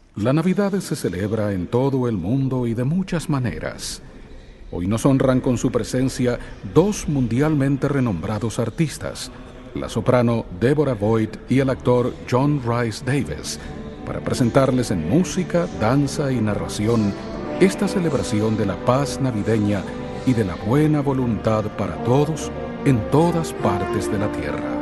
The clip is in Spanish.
La Navidad se celebra en todo el mundo y de muchas maneras. Hoy nos honran con su presencia dos mundialmente renombrados artistas, la soprano Deborah Voigt y el actor John Rhys Davies, para presentarles en música, danza y narración esta celebración de la paz navideña y de la buena voluntad para todos en todas partes de la tierra.